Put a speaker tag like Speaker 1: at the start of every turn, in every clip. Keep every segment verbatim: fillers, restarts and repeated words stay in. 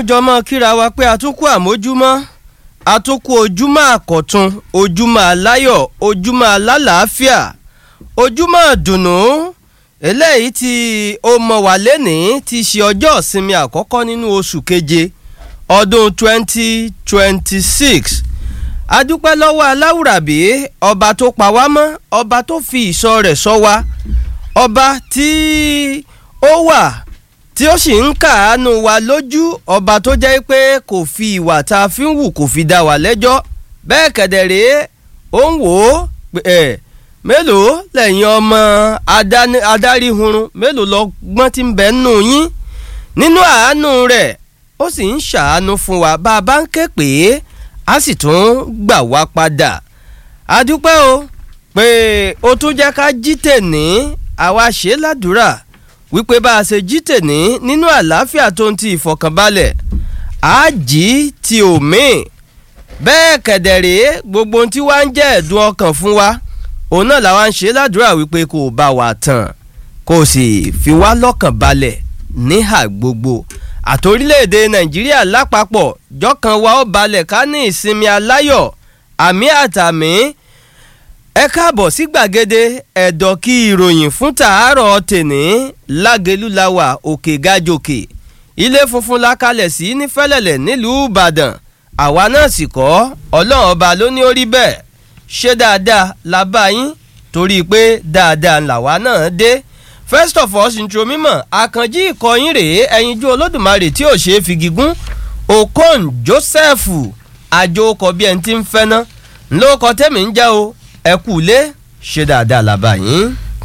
Speaker 1: jọmọ kíra wa pé àtúnkù àmójúmọ́ àtúnkù ojúmọ́ àkọ̀tun ojúmọ́ aláyọ̀ ojúmọ́ alálàáfíà ojúmọ́ ìdùnnú eléyìí tí ó mọ̀ wá lẹ́nìí ti ṣe ọjọ́ ìsinmi àkọ́kọ́ nínú oṣù keje ọdún twenty twenty-six adúpẹ́ lọ́wọ́ aláwùrábí ọba tó pa wá mọ́ ọba tó fi ìṣọ́ rẹ̀ ṣọ́ wa ọba tí ó wà tí ó sì ń kàánú wa lójú ọba tó jẹ́ pé kò fi ìwà tá a fi ń wù kò fi dá wa lẹ́jọ́ bẹ́ẹ̀ kẹ̀dẹ̀rẹ́ ó ń wò ó ẹ̀ mélòó lẹ́yìn ọmọ adarí hurun mélòó lọ́gbọ́n tí ń bẹ nù yín nínú àánú rẹ̀ ó sì ń ṣàánú fún wa bá a bá ń ké pé a sì tún gbà wá padà a dúpẹ́ o pé ó tún jẹ́ ká jí tèní àwa ṣe ládùúrà wípé bá a ṣe jí tèní nínú àlàáfíà tó ń ti ìfọ̀kànbalẹ̀ á jí ti òmíì bẹ́ẹ̀ kẹ̀dẹ̀rẹ́ gbogbo ohun tí wàá ń jẹ́ ẹ̀dùn ọkàn fún wa òun náà làwa ń ṣe ládùúrà wípé kò bá wa tàn kò sì fi wá lọ́kàn balẹ̀ níhà gbogbo àtòrílẹ̀-èdè nàìjíríà lápapọ̀ jọ́kan wa ó balẹ̀ ká ní ìsinmi aláyọ̀ àmì àtàmì ẹ káàbọ̀ sí gbàgede ẹ̀dọ̀ kí ìròyìn fún tàárọ̀ tèní lágelúláwà òkè gájòkè ilé funfun la kalẹ̀ sí ní fẹ́lẹ̀lẹ̀ nílùú ìbàdàn àwa náà sì kọ́ ọlọ́run ọba ló ní ó rí bẹ́ẹ̀ ṣé dáadáa la bá yín torí pé dáadáa làwa náà dé first of all intro mímọ̀ àkànjí ìkọyín rèé ẹyinjú olódùmarè tí ò ṣeé fi gígùn okon joseph àjò ọkọ̀ bí ẹni tí ń fẹ́ ná ńlọ́kọ tẹ́mi ń já o ẹ kú ilé ṣe dáadáa làbá yín.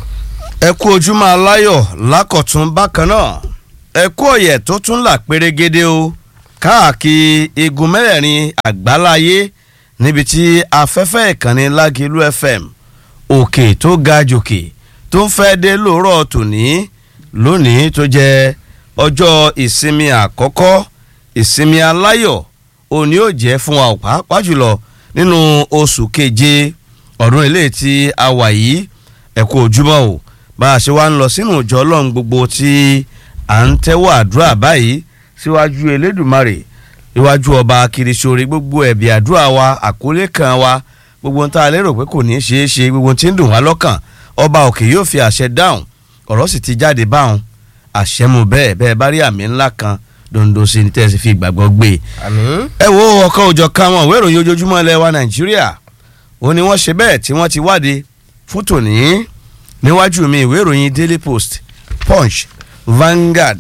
Speaker 2: ẹ kú ojúmọ́ aláyọ̀ lákọ̀tún bákan náà ẹ kú ọ̀yẹ̀ tó tún là pérégede o káàkiri igun mẹ́rẹ̀ẹ̀rin àgbáláyé níbi tí afẹ́fẹ́ ìkànnì lágìlú fm òkè tó ga jòkè tó ń fẹ́ dé lóòrọ̀ tòní lónìí tó jẹ́ ọjọ́ ìsinmi àkọ́kọ́ ìsinmi aláyọ̀ òní ò jẹ́ fún wa pàápàá jùlọ nínú oṣù keje ọdún eléyìí tí a wà yìí ẹ kú ojúmọ́ o bá a ṣe wá ń lọ sínú ìjọ ọlọ́run gbogbo tí à ń tẹ́wọ́ àdúrà báyìí síwájú elédùmarè iwájú ọba kìrìsórí gbogbo ẹ̀bì àdúrà wa àkólé kan wa gbogbo ohun tá a lérò pé kò ní í ṣeé ṣe gbogbo ohun tí ń dùn wá lọ́kàn ọba òkè yóò fi àṣẹ dáhùn ọ̀rọ̀ sì ti jáde báwọn àṣẹ mu bẹ́ẹ̀ bẹ́ẹ̀ bá rí àmì ńlá kan dondo sí ní tẹ́sí fi ìgbàgbọ́ gbé ẹ wo ọkọ̀ òjọ̀ kan wọn ìwé ìròyìn ojoojúmọ́ ilẹ̀ wa nàìjíríà ó ní wọ́n ṣe bẹ́ẹ̀ tí wọ́n ti wáde fún tòní níwájú mi ìwé ìròyìn daily post punch Vanguard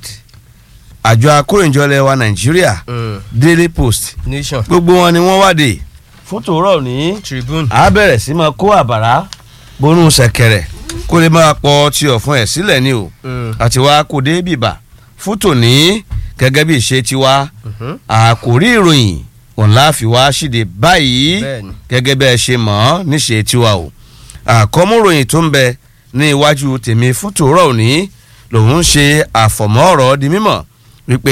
Speaker 2: àjọ akóròyìnjọ ilẹ̀ wa nàìjíríà mm. daily post
Speaker 1: nation
Speaker 2: gbogbo wọn ni wọ́n wáde fún tòórọ̀ ní
Speaker 1: tribune
Speaker 2: a bẹ̀rẹ̀ sí máa kó àbàrá bónú ṣẹ̀kẹ̀rẹ̀ kó lè máa pọ̀ tí ọ̀fun ẹ̀ sílẹ̀ ni o àti wá kó dé bìbà fún tòní gẹ́gẹ́ bí ìṣe tiwa àkòrí ìròyìn òun láàfi wá ṣìde báyìí gẹ́gẹ́ bẹ́ẹ̀ ṣe mọ̀ ọ́ níṣe tiwa o àkọ́múròyìn tó ń bẹ ní iwájú tèmi fún tòórọ̀ òní lòun ń ṣe àfọ̀mọ́ ọ̀rọ̀ di mímọ̀ wípé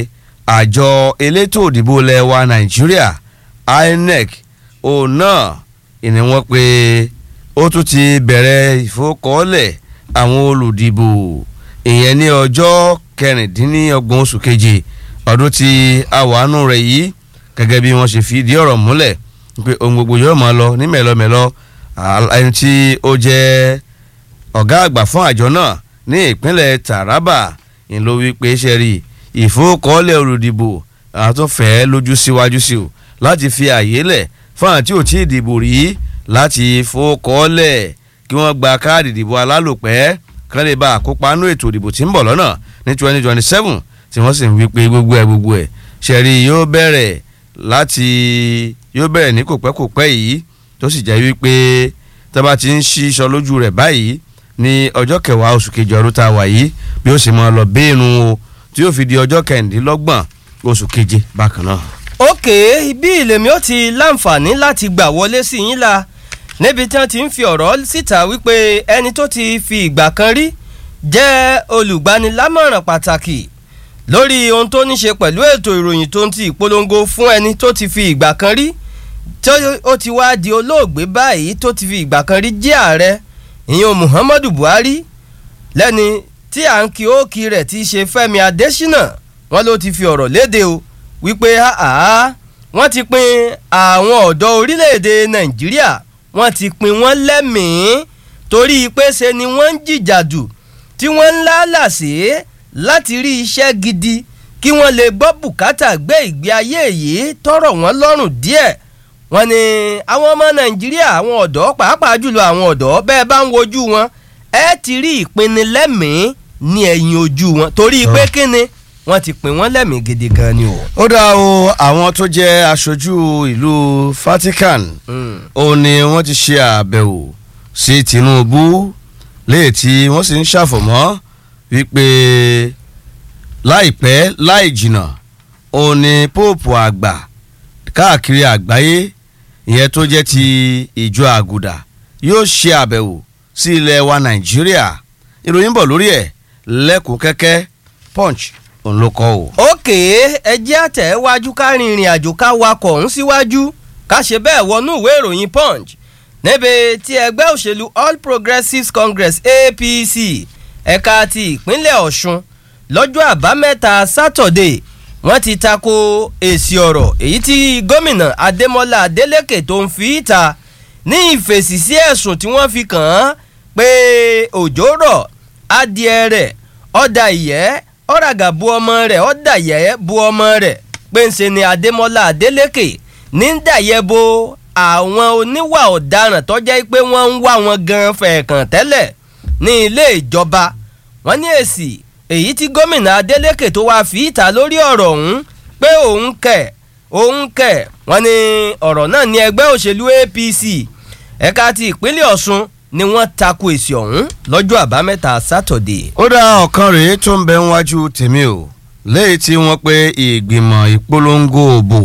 Speaker 2: àjọ elétò òdìbò lẹ́wà nàìjíríà I N E C òun náà ìní wọn pé ó tún ti bẹ̀rẹ̀ ìfowókọ́lẹ̀ àwọn olùdìbò ìyẹn ní ọjọ́ kẹrìndínlọ́gbọ̀n oṣù keje ọdún tí àwọnú rẹ̀ yìí gẹ́gẹ́ bí wọ́n ṣe fìdí ọ̀rọ̀ múlẹ̀ pé ohun gbogbo yóò máa lọ ní mẹ́lọmẹ́lọ ẹni tí ó jẹ́ ọ̀gá àgbà fún àjọ náà ní ìpínlẹ̀ Taraba ń ló wí pé ṣe rí ìfowókọ́lẹ̀ olùdìbò àwọn tó fẹ́ lójú síwájú sí o láti fi àyè lẹ̀ fún àwọn tí ò tí ì dìbò rí láti fowókọ́lẹ̀ kí wọ́n gba káàdì ìdìbò alálòpẹ́ kán lè bá àkópa nínú ètò ìdìbò tí ń bọ̀ lọ́nà ní twenty twenty seven tí wọ́n sì ń wí pé gbogbo ẹ̀ gbogbo ẹ̀ ṣẹ̀rí yóò bẹ̀rẹ̀ láti yóò bẹ̀rẹ̀ ní kòpẹ́kòpẹ́ yìí tó sì jẹ́ wípé tá bá ti ń ṣíṣọ lójú rẹ̀ báyìí ní ọjọ́ kẹwàá oṣù kejì ọdún tá a wà yìí bí ó sì máa lọ béèrè o tí yóò fi di ọjọ́ kẹrìndínlọ́gbọ̀n oṣù keje bákan náà.
Speaker 1: òkè ibi ìlèmí ó ti láǹfààní láti gbà wọlé sí yín la níbi tí wọ́n ti ń fi ọ̀rọ̀ síta wípé ẹni tó ti fi ìgbà kan rí jẹ́ olùgbanilámọ̀ràn pàtàkì lórí ohun tó ní ṣe pẹ̀lú ètò ìròyìn tó ń ti ìpolongo fún ẹni tó ti fi ìgbà kan rí tí ó ti wá di olóògbé báyìí tó ti fi ìgbà kan rí jẹ́ ààrẹ ìyẹn Muhammadu Buhari lẹ́ni tí à ń kí òkì rẹ̀ ti ṣe Fẹ́mi Adésínà wọn ló ti fi ọ̀rọ̀ léde o wípé àá wọ́n ti pin àwọn ọ̀dọ́ orílẹ̀-èdè Nàìjíríà wọ́n ti pin wọ́n lẹ́mìí torí pé ṣe ni wọ́n ń jìjàdù tí wọ́n ń lálàsí láti rí iṣẹ́ gidi kí wọ́n lè gbọ́ bùkátà gbé ìgbé ayé yìí tọrọ wọ́n lọ́rùn díẹ̀ wọ́n ní àwọn ọmọ Nàìjíríà àwọn ọ̀dọ́ pàápàá jùlọ àwọn ọ̀dọ́ bẹ́ẹ̀ bá ń wojú wọn ẹ ti rí ìpinnu-lẹ́mìí ní ẹ̀yìn ojú wọn torí pé kíni wọ́n ti pín wọ́n lẹ́mìí gidi gan ni o.
Speaker 2: ó dá o àwọn tó jẹ́ aṣojú ìlú Vatican ó ní wọ́n ti ṣe àbẹ̀wò sí Tinubu léè tí wọ́n sì ń ṣàfọ̀mọ́ wípé láìpẹ́ láì jìnnà ó ní Póòpù àgbà káàkiri àgbáyé ìyẹn tó jẹ́ ti ìjọ àgùdà yóò ṣe àbẹ̀wò sí ilẹ̀ wa Nàìjíríà ìròyìn bọ̀ lórí ẹ̀ lẹ́kùn kẹ́kẹ́ Punch òun ló kọ́ o.
Speaker 1: òkè ẹjẹ́ àtẹ̀wájú ká rin ìrìn àjò ká wakọ̀ ọ̀hún síwájú ká ṣe bẹ́ẹ̀ wọnú ìwé ìròyìn Punch níbi tí ẹgbẹ́ òṣèlú All Progressives Congress A P C ẹ̀ka ti ìpínlẹ̀ Ọ̀ṣun lọ́jọ́ àbámẹ́ta Saturday wọ́n ti tako èsì ọ̀rọ̀ èyí tí gómìnà Adémọ́lá Adélékè tó ń fi ìta ní ìfèsì sí ẹ̀sùn tí wọ́n fi kàn án pé òjò rọ̀ adìẹ rẹ̀ ọ̀dà ìyẹ́ ọ̀ràgà bu ọmọ rẹ̀ ọ̀dà ìyẹ́ bu ọmọ rẹ̀ pé ń ṣe ni Adémọ́lá Adélékè ní ń dàyẹ́ bo àwọn oníwà ọ̀daràn tó jẹ́ pé wọ́n ń wá wọn gan fẹ̀ẹ̀kàn tẹ́lẹ̀ ní ilé ìjọba wọ́n ní èsì èyí tí gómìnà Adélékè tó wá fi ìta lórí ọ̀rọ̀ ọ̀hún pé òun kẹ̀ òun kẹ̀ wọ́n ní ọ̀rọ̀ náà ní ẹgbẹ́ òṣèlú A P C ẹ̀ka ti ìpínlẹ̀ Ọ̀ṣun ni wọ́n tako èsì ọ̀hún lọ́jọ́ àbámẹ́ta Saturday.
Speaker 2: ó dá ọ̀kan rèé tó ń bẹ níwájú tèmi o léyìí tí wọ́n pe ìgbìmọ̀ ìpolongo òbò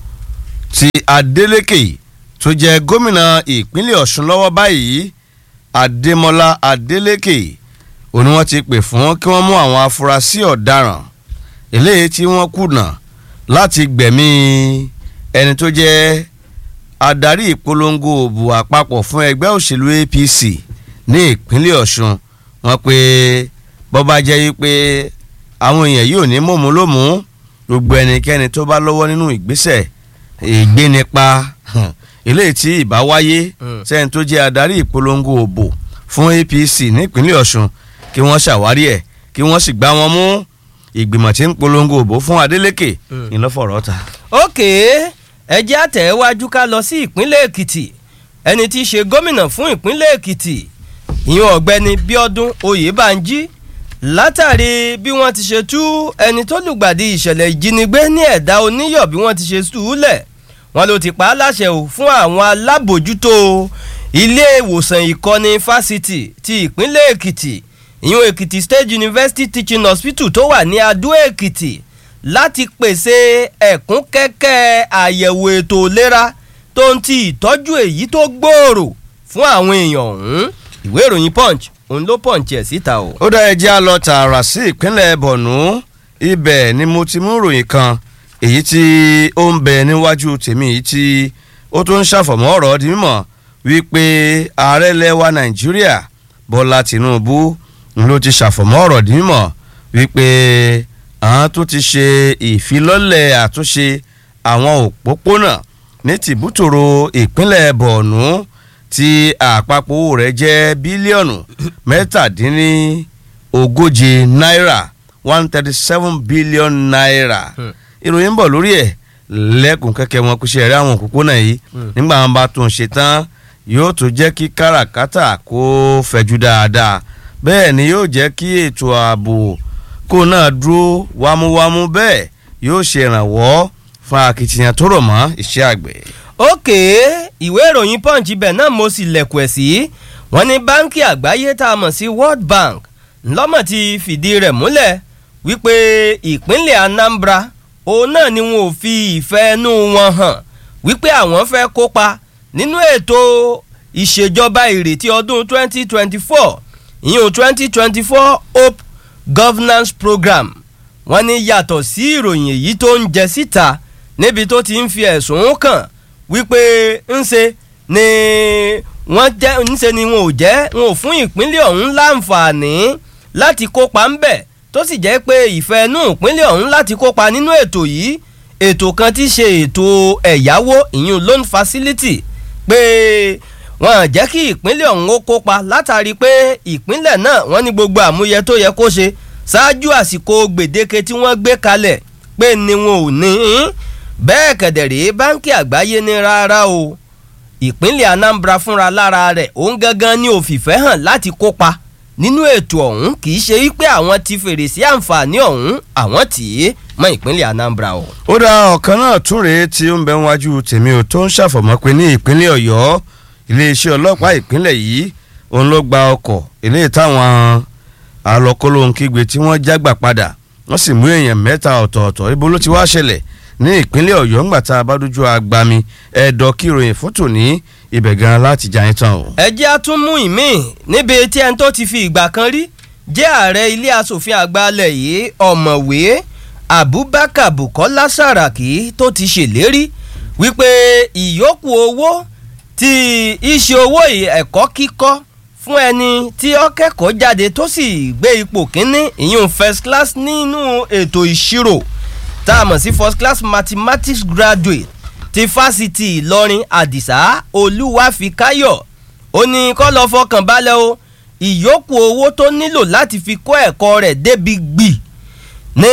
Speaker 2: ti Adélékè tó jẹ́ gómìnà ìpínlẹ̀ Ọ̀ṣun lọ́wọ́ báyìí Adémọ́lá Adélékè òní wọ́n ti pè fún kí wọ́n mú àwọn afurasí ọ̀daràn eléyìí tí wọ́n kùnà láti gbẹ̀mí ẹni tó jẹ́ adarí ìpolongo òbò àpapọ̀ fún ẹgbẹ́ òṣèlú A P C ní ìpínlẹ̀ Ọ̀ṣun wọ́n pé bọ́bá jẹ́ yí pé àwọn èèyàn yóò ní mọ̀mú lómú gbogbo ẹnikẹ́ni tó bá lọ́wọ́ nínú ìgbésẹ̀ ìgbénipa eléyìí tí ìbá wáyé sẹ́ni tó jẹ́ adarí ìpolongo òbò fún A P C nípínlẹ̀ Ọ̀ṣun kí wọ́n ṣàwárí ẹ̀ kí wọ́n sì gbá wọn mú ìgbìmọ̀ tí ń polongo òbò fún Adélékè ìlọ́fọ̀rọ̀ ta.
Speaker 1: ókè ẹjẹ́ àtẹ̀wájú ká lọ sí ìpínlẹ̀ Èkìtì ẹni tí í ṣe gómìnà fún ìpínlẹ̀ Èkìtì ìyẹn ọ̀gbẹ́ni Bíọ́dún Oyèbánjí látàrí bí wọ́n ti ṣe tú ẹni tó lùgbàdì ìṣẹ̀lẹ̀ ìjínigbé ní ẹ̀dá oníyọ̀ bí wọ́n ti ṣe tú u lẹ̀ wọ́n ló ti pa á láṣẹ ò fún àwọn alábòjútó ilé ìwòsàn ìkọ́ni fásitì ti ìpínlẹ̀ Èkìtì ìyẹn Èkìtì State University Teaching Hospital tó wà ní Adó Èkìtì láti pèsè ẹ̀kúnkẹ́kẹ́ àyẹ̀wò ètò ìlera tó ń ti ìtọ́jú èyí tó gbòòrò fún àwọn èèyàn ọ̀hún ìwé ìròyìn Punch òun ló Punch ẹ̀ síta o.
Speaker 2: ó dá ẹjẹ́ á lọ tààrà sí ìpínlẹ̀ Borno ibẹ̀ ni mo ti mú ròyìn kan èyí tí ó ń bẹ níwájú tèmi yìí tí ó tún ń ṣàfọ̀mọ́ ọ̀rọ̀ di mímọ̀ wípé ààrẹ lẹ́wà Nàìjíríà Bọ́lá Tinubu ló ti ṣàfọ̀mọ́ ọ̀rọ̀ di mímọ̀ wípé àwọn tó ti ṣe ìfilọ́lẹ̀ àtúnṣe àwọn òpópónà ní tìbútòrò ìpínlẹ̀ Borno tí àpapọ̀ owó rẹ̀ jẹ́ bílíọ̀nù mẹ́tàdínlógóje náírà one thirty seven billion naira ìròyìn ń bọ̀ lórí ẹ̀ lẹ́kùn kẹ́kẹ́ wọn kò ṣe ẹ̀rí àwọn òpópónà yìí nígbà wọn bá tún ṣe tán yóò tó jẹ́ kí káràkátà kó fẹ̀jú dáadáa bẹ́ẹ̀ ni yóò jẹ́ kí ètò ààbò kó náà dúró wámúwámú bẹ́ẹ̀ yóò ṣe ìrànwọ́ fún akitiyan tó rọ̀ mọ́ iṣẹ́ àgbẹ̀.
Speaker 1: ókè ìwé ìròyìn Punch ibẹ̀ náà mo sì lẹ̀kùn ẹ̀ sí wọ́n ní báńkì àgbáyé tá a mọ̀ sí World Bank ńlọ́mọ̀ ti fìdí rẹ̀ múlẹ̀ wípé ìpínlẹ̀ Anambra òun náà ni wọn ò fi ìfẹ́ inú wọn hàn wípé àwọn fẹ́ kópa nínú ètò ìṣèjọba ìrètí ọdún twenty twenty-four ìyẹn twenty twenty-four Hope Governance Program wọ́n ní yàtọ̀ sí ìròyìn èyí tó ń jẹ síta níbi tó ti ń fi ẹ̀sùn kàn wípé ńṣe ni wọ́n jẹ́ ńṣe ni wọn ò jẹ́ wọn ò fún ìpínlẹ̀ ọ̀hún láǹfààní láti kópa ńbẹ̀ tó sì jẹ́ pé ìfẹ́ inú ìpínlẹ̀ ọ̀hún láti kópa nínú ètò yìí ètò kan tí ṣe ètò ẹ̀yáwó ìyún loan facility pé wọ́n jẹ́ kí ìpínlẹ̀ ọ̀hún ó kópa látàrí pé ìpínlẹ̀ náà wọ́n ní gbogbo àmúyẹ tó yẹ kó ṣe ṣáájú àsìkò gbèdéke tí wọ́n gbé kalẹ̀ pé ni wọn ò ní bẹ́ẹ̀ kẹ̀dẹ̀rẹ́ báńkì àgbáyé ní rárá o ìpínlẹ̀ Anambra fúnra lára rẹ̀ òun gangan ní òfìfẹ́ hàn láti kópa nínú ètò ọ̀hún kì í ṣe wípé àwọn ti fèrè sí àǹfààní ọ̀hún àwọn tì í mọ́ ìpínlẹ̀ Anambra o.
Speaker 2: ó dá ọ̀kan náà tún rèé tí ó ń bẹ wájú tèmi ò tó ń ṣàfọ̀mọ́ pé ní ìpínlẹ̀ Ọ̀yọ́ iléeṣẹ́ ọlọ́pàá ìpínlẹ̀ yìí òun ló gba ọkọ̀ eléyìí táwọn alọ́kọ́lóhunkígbe tí wọ́n jágbà padà wọ́n sì mú èèyàn mẹ́ta ọ̀tọ̀ọ̀tọ̀ ibo ló ti wá ṣẹlẹ̀ ní ìpínlẹ̀ Ọ̀yọ́ ńgbà tá a bá dójú agbami ẹ̀dọ̀ kí ìròyìn fún tòní ibẹ̀ gan láti jà yín tán o.
Speaker 1: ẹ jẹ́ a tún mú ìmí níbi tí ẹni tó ti fi ìgbà kan rí jẹ́ ààrẹ ilé asòfin àgbà alẹ̀ yìí ọ̀mọ̀wé Abubakar Bukola Saraki tó ti ṣèlérí wípé ìyókù owó tí iṣẹ́ owó ẹ̀kọ́ kíkọ́ fún ẹni tí ó kẹ́kọ̀ọ́ jáde tó sì gbé ipò kínní ìyún first class nínú ètò ìṣirò tá a mọ̀ sí first class mathematics graduate ti fásitì Ìlọrin Àdìsá Olúwàfíkáyọ̀ ó ní kó lọ fọkàn balẹ̀ o ìyókù owó tó nílò láti fi kọ́ ẹ̀kọ́ rẹ̀ débi gbì ní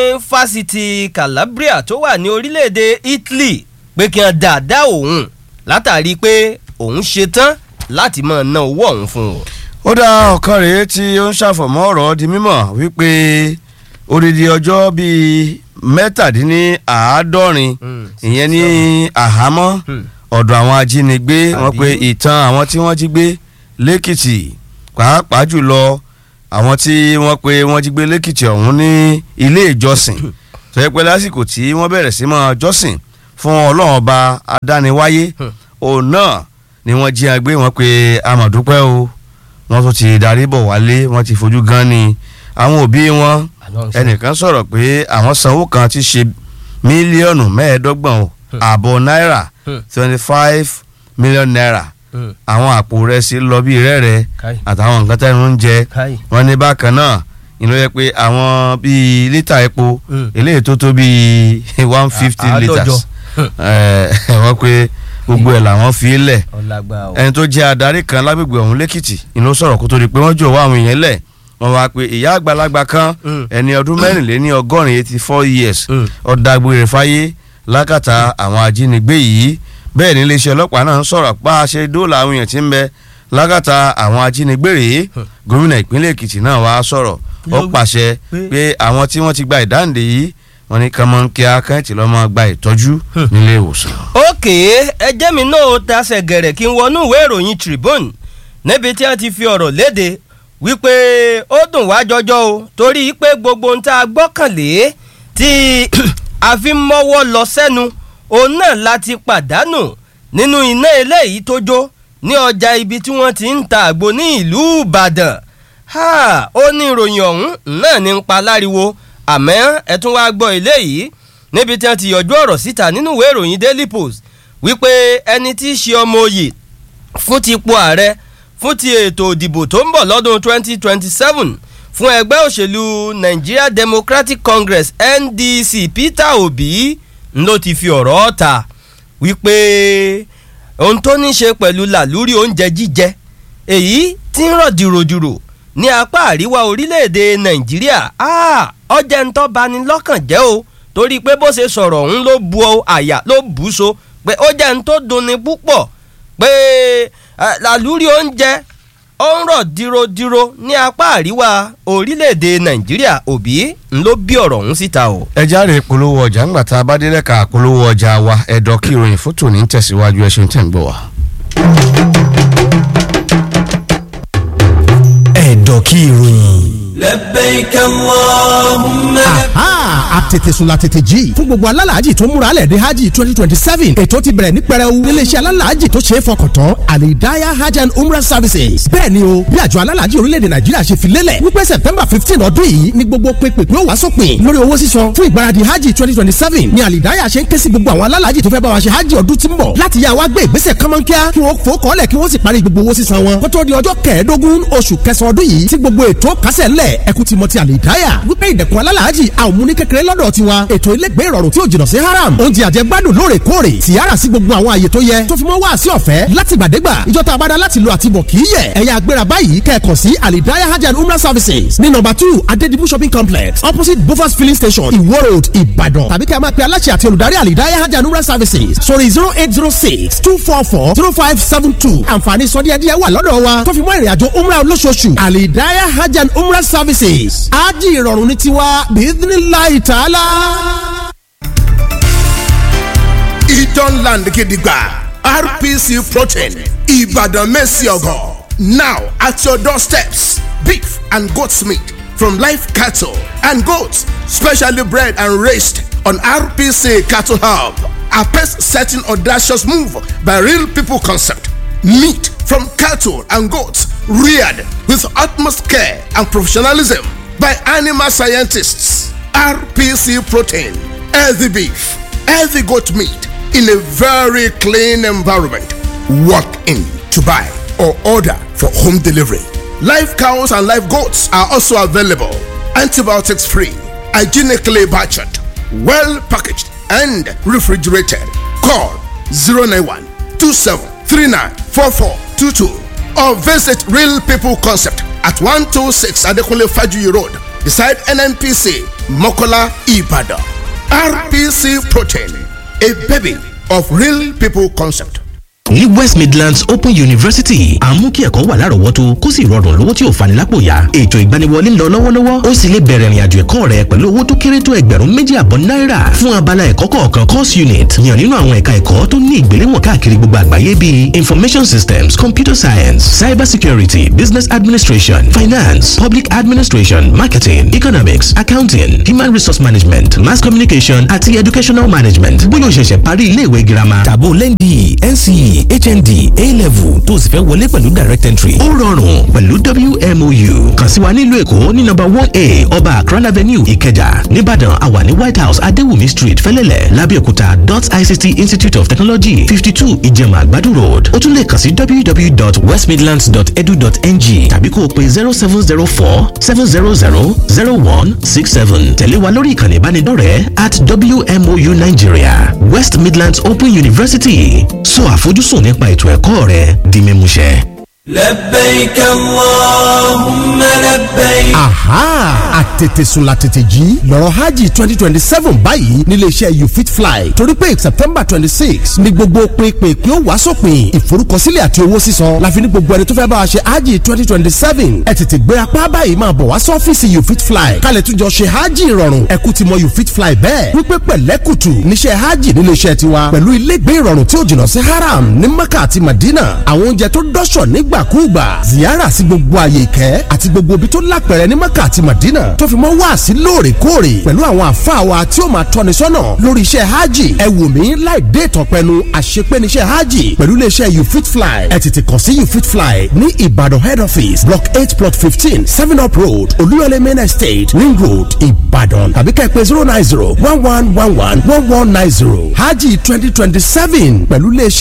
Speaker 1: fásitì Calabria tó wà ní orílẹ̀-èdè Italy pé kí wọ́n dáadáa òun látàrí pé òun ṣetán láti máa ná owó ọ̀hún fún un.
Speaker 2: ó dá ọ̀kan rèé tí ó ń ṣàfọ̀mọ́ ọ̀rọ̀ di mímọ̀ wípé odidi ọjọ́ bíi mẹ́tàdínláàádọ́rin ìyẹn ní àhámọ́ ọ̀dọ̀ àwọn ajínigbé wọ́n pe ìtàn àwọn tí wọ́n jí gbé lẹ́kìtì pàápàá jùlọ àwọn tí wọ́n pe wọ́n jí gbé lẹ́kìtì ọ̀hún ní ilé ìjọsìn tó yẹ pé lásìkò tí wọ́n bẹ̀rẹ̀ sí máa jọ́sìn fún ọlọ́run ọba adániwáyé òun náà ni wọ́n jí agbé wọn pé amọ̀dúpẹ́ o wọ́n tún ti darí bọ̀ wálé wọ́n ti fojú gan ni àwọn òbí wọn ẹnìkan sọ̀rọ̀ pé àwọn sanwó kan ti ṣe mílíọ̀nù mẹ́ẹ̀ẹ́dọ́gbọ̀n ààbọ̀ náírà twenty five million naira àwọn àpò rẹ̀ sí lọ bí rẹ́rẹ́ àtàwọn nǹkan tẹ́nu ń jẹ wọ́n ní bákan náà ìlú yẹ pé àwọn bíi lítà epo eléyìí tó tó bíi one fifty litres wọ́n pé gbogbo ẹ̀ làwọn fi lẹ̀ ẹni tó jẹ́ adarí kan lágbègbè ọ̀hún lẹ́kìtì ìlú sọ̀rọ̀ kó tó di pé wọ́n jọ̀wọ́ àwọn èèyàn lẹ̀ wọ́n wá pé ìyá àgbàlagbà kan ẹni ọdún mẹ́rìnléní ọgọ́rin eighty four years ọ̀dàgbére fáyé lákàtà àwọn ajínigbé yìí bẹ́ẹ̀ ní iléeṣẹ́ ọlọ́pàá náà ń sọ̀rọ̀ pa àṣẹ dóòlà àwọn èèyàn tí ń bẹ lákàtà àwọn ajínigbé rèé gómìnà ìpínlẹ̀ Èkìtì náà wá sọ̀rọ̀ ó pàṣẹ pé àwọn tí wọ́n ti gba ìdáǹdè yìí wọ́n ní kàn mọ́ kí akẹ́yìntì lọ́mọ gba ìtọ́jú nílé ìwòsàn.
Speaker 1: ókè ẹjẹ́ mi náà ó tasẹ̀ gẹ̀rẹ̀ kí n wọnú ìwé ìròyìn Tribune níbi tí wọ́n ti fi ọ̀rọ̀ léde wípé ó dùn wá jọjọ o torí pé gbogbo ohun tá a gbọ́kànlé tí a fi mọ́wọ́ lọ sẹ́nu òun náà láti pàdánù nínú iná eléyìí tó jó ní ọjà ibi tí wọ́n ti ń ta àgbo ní ìlú Ìbàdàn ó ní ìròyìn ọ̀hún náà ní ń pa láriwo àmọ́ ẹ tún wá gbọ́ eléyìí níbi tí wọ́n ti yọjú ọ̀rọ̀ síta nínú ìwé ìròyìn Daily Post wípé ẹni tí í ṣe ọmọ oyè fún ti ipò ààrẹ fún ti ètò ìdìbò tó ń bọ̀ lọ́dún twenty twenty seven fún ẹgbẹ́ òṣèlú Nigeria Democratic Congress N D C Peter Obi ló ti fi ọ̀rọ̀ ta wípé ohun tó ní ṣe pẹ̀lú làlúrí oúnjẹ jíjẹ èyí tí ń rọ̀ dìròdìrò ní apá àríwá orílẹ̀-èdè Nàìjíríà ọjẹ́ ń tọ́ bani lọ́kàn jẹ́ o torí pé bó ṣe sọ̀rọ̀ ọ̀hún ló bu àyà ló bù so pé ó jẹ́ ń tó dunni púpọ̀ pé làlúrí oúnjẹ ó ń rọ̀ dìròdìrò ní apá àríwá orílẹ̀-èdè Nàìjíríà Òbí ń ló bí ọ̀rọ̀ ọ̀hún síta o.
Speaker 2: ẹ járe polówó ọjà ńgbà tá a bá délẹ̀ ká polówó ọjà wa ẹ̀dọ̀ kí ìròyìn fótó ní tẹ̀síwájú ẹ ṣeun tẹ̀ ń gbọ́ wa.
Speaker 3: ẹ̀dọ̀ kí ìròyìn.
Speaker 4: لبيك اللهم
Speaker 3: aha àtètèsùn la tètè jí fún gbogbo alálàájì tó múra lẹ̀ dé hajj twenty twenty seven ètò ti bẹ̀rẹ̀ ní pẹrẹu níléeṣẹ́ alálàájì tó ṣe é fọkàn tán alidaya hajj and umrah services bẹ́ẹ̀ ni o bí àjọ alálàájì orílẹ̀-èdè nàìjíríà ṣe fi lélẹ̀ wípé september fifteen ọdún yìí ni gbogbo pépèpé ó wá sópin lórí owó sísan fún ìgbáradì hajj twenty twenty seven ni alidaya ṣe ń ké sí gbogbo àwọn alálàájì tó fẹ́ bá wa ṣe hajj ọdún tí ń bọ̀ láti yá wa gbé ìgbésẹ̀ kánmọ́nkíá kí wọ́n fò kọ́lẹ̀ kí wọ́n sì parí gbogbo owó sísan wọn kó tó di ọjọ́ kẹẹ̀ẹ́dógún oṣù kẹsàn-án ọdún yìí tí gbogbo ètò kásẹ̀ ńlẹ̀ tẹ́lẹ̀ ẹkú ti mọ ti àlìdáyà wípé ìdẹ̀kùn alálàájì a ò mú ní kékeré lọ́dọ̀ tiwa ètò ilégbé ìrọ̀rùn tí ò jìnnà sí haram oúnjẹ àjẹgbádùn lóòrèkóòrè tìyára sí gbogbo àwọn àyè tó yẹ tó fi mọ́ wá sí ọ̀fẹ́ láti gbàdégbà ìjọta abada láti lo àtibọ̀ kì í yẹ ẹ̀yà agbéra báyìí kẹ́ẹ̀kan sí àlìdáyà hajj and umrah services ní nọ́mbà two adedibu shopping complex opposite bofas filling station iwo road ìbàdàn tàbí kí a máa pe aláṣẹ àti olùdarí àlìdáyà hajj and umrah services sórí zero eight zero six two four four zero five seven two àǹfààní sọdíẹ̀díẹ̀ wà lọ́dọ̀ wa tó fi mọ́ ìrìnàjò umrah olóṣooṣù àlìdáyà hajj and umrah services ájì ìrọ̀rùn ní tiwa bíídínláì tààlà.
Speaker 5: Idan Land Gidigba R P C Protein Ibadan Messiogo now at your doorsteps beef and goat's meat from live cattle and goats specially bred and raised on R P C Cattle Hub. A pace-setting audacious move by Real People Concept. Meat from cattle and goats reared with utmost care and professionalism by animal scientists. R P C Protein, healthy beef, healthy goat meat in a very clean environment. Walk in to buy or order for home delivery. Live cows and live goats are also available. Antibiotics free, hygienically butchered, well packaged and refrigerated. Call zero nine one two seven three nine four four two two or visit Real People Concept at one two six Adekunle Fajuyi Road beside N N P C Mokola Ibadan. R P C Protein, a baby of Real People Concept.
Speaker 6: ní West Midlands Open University àmú kí ẹ̀kọ́ wà lárọ̀ọ́wọ́tó kó sì rọrùn lówó tí ò fani lápò ya ètò ìgbaniwọlé ń lọ lọ́wọ́lọ́wọ́ ó sì lè bẹ̀rẹ̀ ìrìnàjò ẹ̀kọ́ rẹ pẹ̀lú owó tó kéré tó ẹgbẹ̀rún méjì àbọ̀ náírà fún abala ẹ̀kọ́ kọ̀ọ̀kan course unit yàn nínú àwọn ẹ̀ka ẹ̀kọ́ tó ní ìgbéléwọ̀n káàkiri gbogbo àgbáyé bíi information systems computer science cyber security business administration finance public administration marketing economics accounting human resource management mass communication àti educational management bóyá o ṣẹ̀ṣẹ̀ parí ilé ìwé girama tàbó lẹ́ndì N C E H N D A-level tó sì fẹ́ wọlé pẹ̀lú direct entry. ó rọrùn pẹ̀lú W M O U kàn sí wa nílùú Èkó ní nọ́mbà one A Ọba Akran Avenue Ìkẹjà nìbàdàn àwa ní White House Adéwùmí Street Fẹ́lẹ́lẹ̀ Lábẹ́òkúta dot I C T Institute of Technology fifty two Ìjẹ̀mà Àgbàdo Road ó tún lè kàn sí w w w dot west midlands dot e d u dot n g tàbí kó o pè zero seven zero four seven zero zero zero one six seven tẹ̀lé wa lórí ìkànnì ìbánidọ́rẹ̀ẹ́ at W M O U Nigeria West Midlands Open University sọ àfojúsùn nípa ètò ẹ̀kọ́ rẹ di mímúṣẹ.
Speaker 4: لبيك اللهم لبيك.
Speaker 3: aha àtètèsùn la tètè jí lọ́rọ̀ hajj twenty twenty seven báyìí nílé iṣẹ́ you fit fly torí pé september twenty six ní gbogbo pinpin kí ó wá sópin ìforúkọsílẹ̀ àti owó sísan láfi ní gbogbo ẹni tó fẹ́ bá wa ṣe hajj twenty twenty seven ẹ tètè gbé apá báyìí máa bọ̀ wá sọ́fíìsì you fit fly kálẹ̀ tún jọ ṣe hajj ìrọ̀rùn ẹ kú ti mọ you fit fly bẹ́ẹ̀ wípé pẹ̀lẹ́kùtù níṣẹ́ hajj nílé iṣẹ́ tiwa pẹ̀lú ilégbé ìrọ̀rùn tí ó jìnnà sí haram ní maka àti madina àwọn oúnjẹ tó dọ́ṣọ̀ nígbàkúùgbà ziyara sí gbogbo àyè ìkẹ́ àti gbogbo ibi tó lápẹ̀rẹ̀ ní maka àti madina tó fi mọ́ wá sí lóòrèkóòrè pẹ̀lú àwọn àfáà wa tí ó máa tọ́ni sọ́nà lórí iṣẹ́ hajj ẹ wò mí láì dé ìtọ̀pẹ́nu àṣepé níṣẹ́ hajj pẹ̀lú iléeṣẹ́ you fit fly ẹ tètè kàn sí you fit fly ní ìbàdàn head office block eight plot fifteen seven up road olúyọlé main estate ring road ìbàdàn tàbí ká ẹ pè zero nine zero one one one one one one nine zero hajj twenty twenty seven pẹ̀lú iléeṣẹ́